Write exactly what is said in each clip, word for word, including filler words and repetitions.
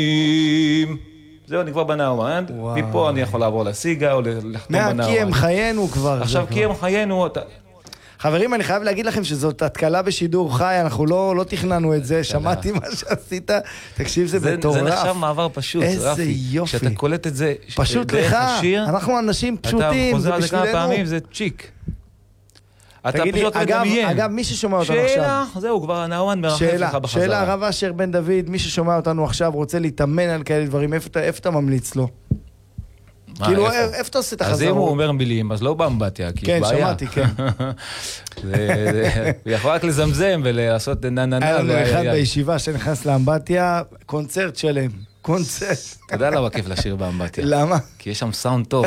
זהו, אני כבר בנאומנד, מפה אני יכול לעבור לסיגה או לחתום בנאומנד. מה, כי הם חיינו כבר. עכשיו, כי הם חיינו... חברים, אני חייב להגיד לכם שזאת התקלה בשידור חי, אנחנו לא, לא תכננו את זה, שמעתי מה שעשית, תקשיב, זה מטורף. זה נחשב מעבר פשוט, איזה יופי. כשאתה קולט את זה, פשוט לך, אנחנו אנשים פשוטים, אתה חוזר על זה כמה פעמים, זה צ'יק. תגיד לי, אגב, אגב, מי ששומע אותנו עכשיו... שאלה, זהו, כבר הנאומן מרחף לך בחזרה. שאלה, הרב אשר בן דוד, מי ששומע אותנו עכשיו רוצה להתאמן על כאלה דברים, איפה אתה ממליץ לו? כאילו, איפה אתה עושה את החזרות? אז אם הוא אומר מילים, אז לא באמבטיה, כי כן, בעיה. שמעתי, כן. הוא יכול רק לזמזם ולעשות נננה. היה לנו אחד בישיבה שנכנס לאמבטיה, קונצרט שלם. קונצרט. אתה יודע למה כיף לשיר באמבטיה? למה? כי יש שם סאונד טוב.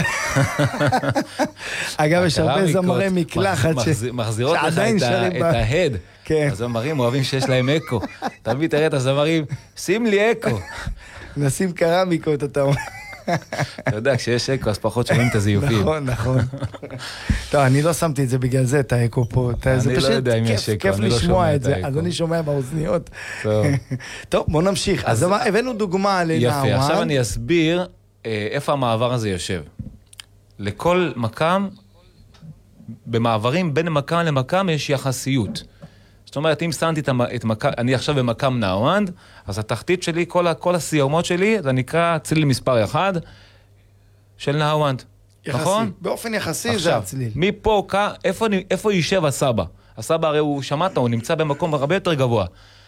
אגב, יש הרבה זמרי מקלחת מחזירות לך את ההד. הזמרים אוהבים שיש להם אקו. תמיד תראה את הזמרים, שים לי אקו. נשים קרמיקות, אתה אומר. אתה יודע, כשיש אקו, אז פחות שומעים את הזיופים. נכון, נכון. טוב, אני לא שמתי את זה בגלל זה, את האקו פה. אני לא יודע אם יש אקו, כיף לשמוע את זה, אז אני שומע באוזניות. טוב, בוא נמשיך. אז הבאנו דוגמה לנאומן. יפה, עכשיו אני אסביר איפה המעבר הזה יושב. לכל מקם, במעברים בין מקם למקם יש יחסיות. זאת אומרת, אם שמתי את מקם, אני עכשיו במקם נאוונד, אז התחתית שלי, כל, כל הסיומות שלי, זה נקרא צליל מספר אחד של נאוונד. יחסי, נכון? באופן יחסי עכשיו, זה הצליל. מפה, איפה, איפה יישב הסבא? הסבא הרי הוא, שמעת, הוא נמצא במקום הרבה יותר גבוה.